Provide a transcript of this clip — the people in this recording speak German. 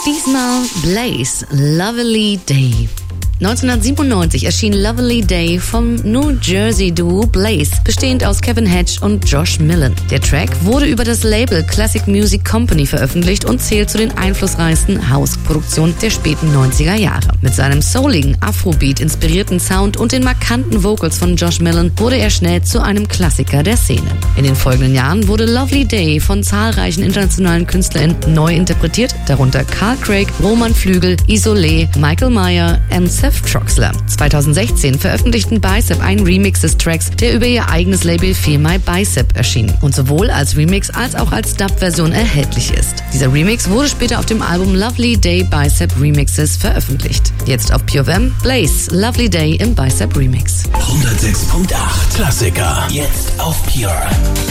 Diesmal Blaze, Lovely Day. 1997 erschien Lovely Day vom New Jersey-Duo Blaze, bestehend aus Kevin Hedge und Josh Millen. Der Track wurde über das Label Classic Music Company veröffentlicht und zählt zu den einflussreichsten House-Produktionen der späten 90er Jahre. Mit seinem souligen, Afrobeat-inspirierten Sound und den markanten Vocals von Josh Millen wurde er schnell zu einem Klassiker der Szene. In den folgenden Jahren wurde Lovely Day von zahlreichen internationalen KünstlerInnen neu interpretiert, darunter Carl Craig, Roman Flügel, Isolé, Michael Meyer und Seth Troxler. 2016 veröffentlichten Bicep einen Remix des Tracks, der über ihr eigenes Label Feel My Bicep erschien und sowohl als Remix als auch als Dub-Version erhältlich ist. Dieser Remix wurde später auf dem Album Lovely Day Bicep Remixes veröffentlicht. Jetzt auf Pure FM, Blaze, Lovely Day im Bicep Remix. 106.8 Klassiker, jetzt auf Pure.